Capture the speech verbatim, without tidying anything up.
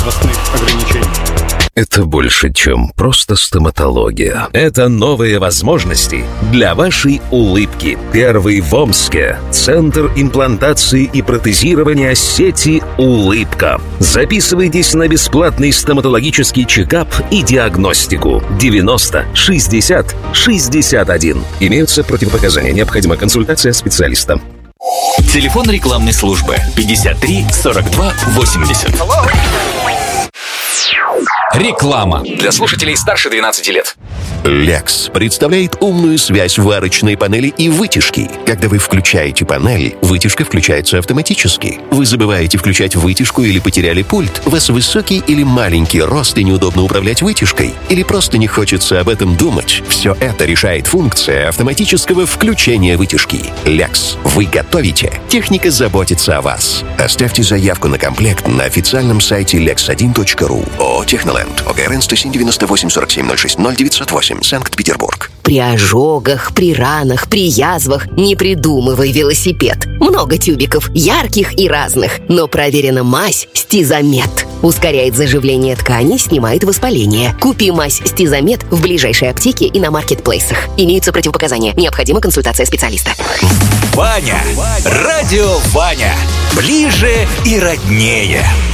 возрастных ограничений. Это больше, чем просто стоматология. Это новые возможности для вашей улыбки. Первый в Омске. Центр имплантации и протезирования сети «Улыбка». Записывайтесь на бесплатный стоматологический чекап и диагностику. девяносто шестьдесят шестьдесят один. Имеются противопоказания. Необходима консультация специалиста. Телефон рекламной службы пятьдесят три сорок два восемьдесят. Реклама для слушателей старше двенадцати лет. Lex представляет умную связь варочной панели и вытяжки. Когда вы включаете панель, вытяжка включается автоматически. Вы забываете включать вытяжку или потеряли пульт. У вас высокий или маленький рост и неудобно управлять вытяжкой. Или просто не хочется об этом думать. Все это решает функция автоматического включения вытяжки. Lex. Вы готовите. Техника заботится о вас. Оставьте заявку на комплект на официальном сайте лекс один точка ру. ООО «Техноленд». ОГРН сто семь девяносто восемь сорок семь ноль шесть ноль девятьсот восемь. Санкт-Петербург. При ожогах, при ранах, при язвах не придумывай велосипед. Много тюбиков, ярких и разных. Но проверена мазь Стизамет. Ускоряет заживление тканей, снимает воспаление. Купи мазь Стизамет в ближайшей аптеке и на маркетплейсах. Имеются противопоказания. Необходима консультация специалиста. Ваня. Радио Ваня. Ближе и роднее.